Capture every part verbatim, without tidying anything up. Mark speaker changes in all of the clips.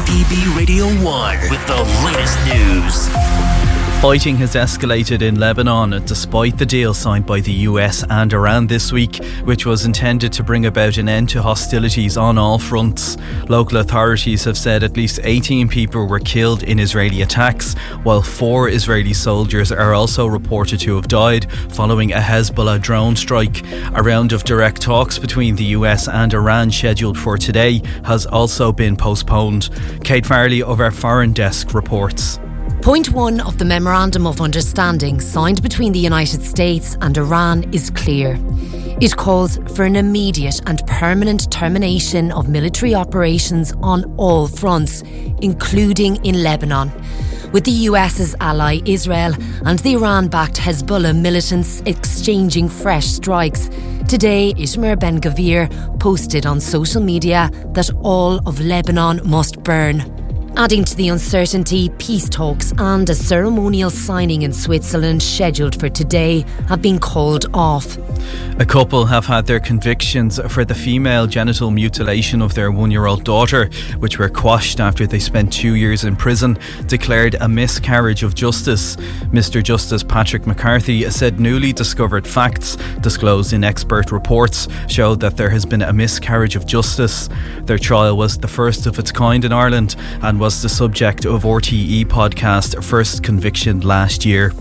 Speaker 1: P B Radio one with the latest news.
Speaker 2: Fighting has escalated in Lebanon despite the deal signed by the U S and Iran this week, which was intended to bring about an end to hostilities on all fronts. Local authorities have said at least eighteen people were killed in Israeli attacks, while four Israeli soldiers are also reported to have died following a Hezbollah drone strike. A round of direct talks between the U S and Iran scheduled for today has also been postponed. Kate Farley of our Foreign Desk reports.
Speaker 3: Point one of the Memorandum of Understanding signed between the United States and Iran is clear. It calls for an immediate and permanent termination of military operations on all fronts, including in Lebanon, with the US's ally Israel and the Iran-backed Hezbollah militants exchanging fresh strikes. Today, Itamar Ben-Gvir posted on social media that all of Lebanon must burn. Adding to the uncertainty, peace talks and a ceremonial signing in Switzerland scheduled for today have been called off.
Speaker 2: A couple have had their convictions for the female genital mutilation of their one-year-old daughter, which were quashed after they spent two years in prison, declared a miscarriage of justice. Mister Justice Patrick McCarthy said newly discovered facts disclosed in expert reports show that there has been a miscarriage of justice. Their trial was the first of its kind in Ireland and was the subject of R T E podcast First Conviction last year.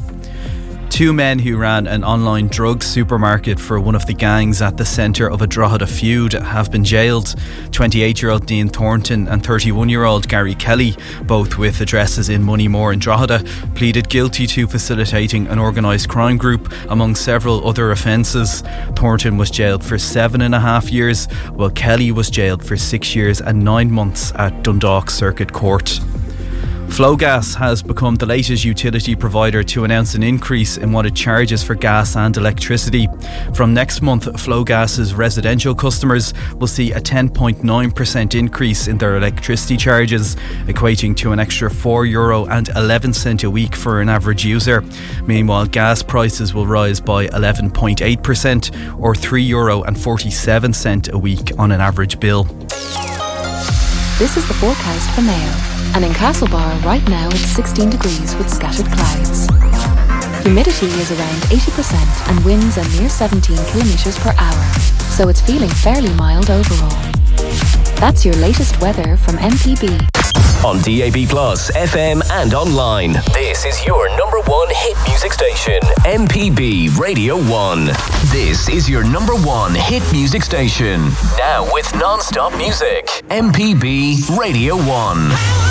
Speaker 2: Two men who ran an online drug supermarket for one of the gangs at the centre of a Drogheda feud have been jailed. twenty-eight-year-old Dean Thornton and thirty-one-year-old Gary Kelly, both with addresses in Moneymore and Drogheda, pleaded guilty to facilitating an organised crime group among several other offences. Thornton was jailed for seven and a half years, while Kelly was jailed for six years and nine months at Dundalk Circuit Court. Flowgas has become the latest utility provider to announce an increase in what it charges for gas and electricity. From next month, Flowgas's residential customers will see a ten point nine percent increase in their electricity charges, equating to an extra four euro and eleven cent a week for an average user. Meanwhile, gas prices will rise by eleven point eight percent or three euro and forty-seven cent a week on an average bill.
Speaker 4: This is the forecast for Mayo. And in Castlebar, right now it's sixteen degrees with scattered clouds. Humidity is around eighty percent and winds are near seventeen kilometres per hour, so it's feeling fairly mild overall. That's your latest weather from M P B.
Speaker 1: On D A B Plus, F M and online. This is your number one hit music station, M P B Radio one. This is your number one hit music station. Now with non-stop music, M P B Radio one.